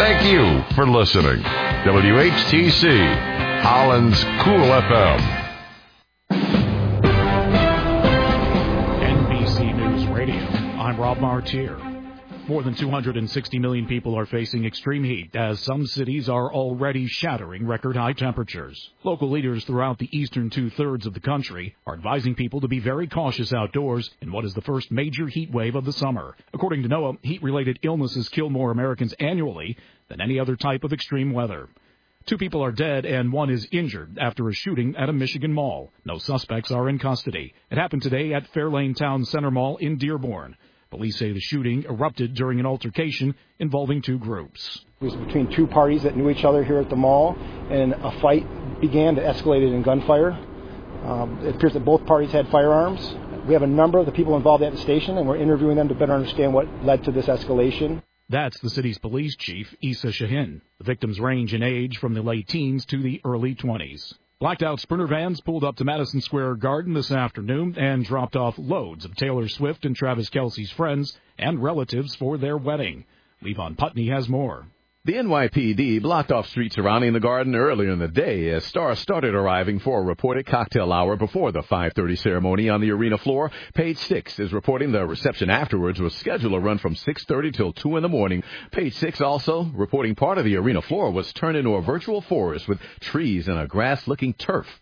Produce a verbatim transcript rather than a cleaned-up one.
Thank you for listening. W H T C, Holland's Cool F M. N B C News Radio. I'm Rob Martier. More than two hundred sixty million people are facing extreme heat as some cities are already shattering record-high temperatures. Local leaders throughout the eastern two-thirds of the country are advising people to be very cautious outdoors in what is the first major heat wave of the summer. According to NOAA, heat-related illnesses kill more Americans annually than any other type of extreme weather. Two people are dead and one is injured after a shooting at a Michigan mall. No suspects are in custody. It happened today at Fairlane Town Center Mall in Dearborn. Police say the shooting erupted during an altercation involving two groups. It was between two parties that knew each other here at the mall, and a fight began that escalated in gunfire. Um, it appears that both parties had firearms. We have a number of the people involved at the station, and we're interviewing them to better understand what led to this escalation. That's the city's police chief, Issa Shahin. The victims range in age from the late teens to the early twenties. Blacked-out Sprinter vans pulled up to Madison Square Garden this afternoon and dropped off loads of Taylor Swift and Travis Kelce's friends and relatives for their wedding. Levon Putney has more. The N Y P D blocked off streets surrounding the Garden earlier in the day as stars started arriving for a reported cocktail hour before the five thirty ceremony on the arena floor. Page Six is reporting the reception afterwards was scheduled to run from six thirty till two in the morning. Page Six also reporting part of the arena floor was turned into a virtual forest with trees and a grass-looking turf.